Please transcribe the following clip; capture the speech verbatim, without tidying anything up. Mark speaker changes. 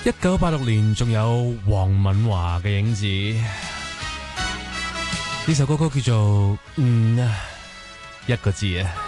Speaker 1: 一九八六年仲有黃敏華嘅影子，呢首歌曲叫做嗯啊，一個字啊。